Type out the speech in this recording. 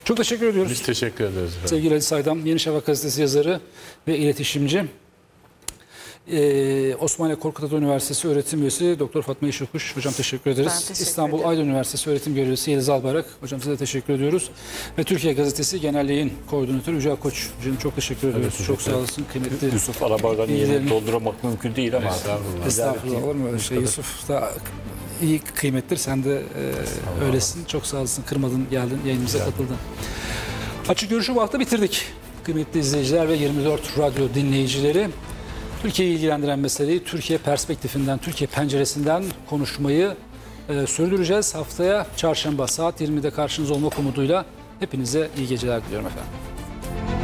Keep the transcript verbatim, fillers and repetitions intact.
Çok teşekkür ediyoruz. Biz teşekkür ederiz efendim. Sevgili Ali Saydam, Yeni Şafak gazetesi yazarı ve iletişimci. Ee, Osmaniye Korkut Ata Üniversitesi öğretim üyesi Doktor Fatma Yeşilkuş. Hocam teşekkür ederiz. Ben teşekkür İstanbul ederim. Aydın Üniversitesi öğretim görevlisi Yeliz Albayrak. Hocam size de teşekkür ediyoruz. Ve Türkiye Gazetesi Genel Yayın Koordinatörü Yücel Koç. Hocam çok teşekkür ediyoruz. teşekkür Çok sağ olasın. Kıymetli Yusuf Alabar'dan yerini bilgilerini- doldurmak mümkün değil ama. Estağfurullah. Estağfurullah, olur mu öyle şey? Yusuf da iyi kıymettir. Sen de e, öylesin. Çok sağ olasın. Kırmadın, geldin, yayınımıza katıldın. Açık Görüş'ü bu hafta bitirdik. Kıymetli izleyiciler ve yirmi dört radyo dinleyicileri. Türkiye'yi ilgilendiren meseleyi Türkiye perspektifinden, Türkiye penceresinden konuşmayı e, sürdüreceğiz. Haftaya çarşamba saat yirmide karşınızda olmak umuduyla hepinize iyi geceler diliyorum efendim.